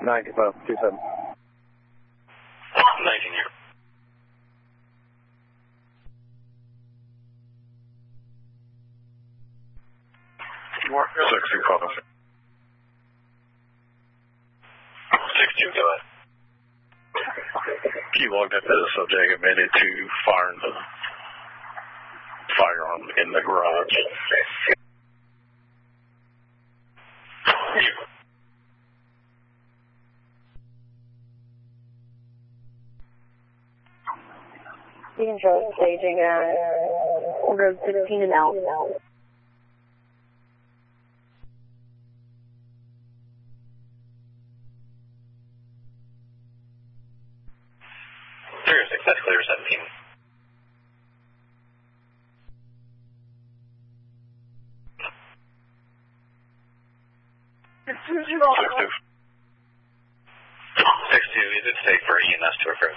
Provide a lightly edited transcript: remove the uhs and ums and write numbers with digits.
27. 19 here. Mark 6-2, call 6-2, go ahead. Key logged into the subject admitted to firing the firearm in the garage. Beacon Show staging order of 15 and out. That's clear, 17. It's 2-0. 6-2. 6-2, is it safe for EMS to occur?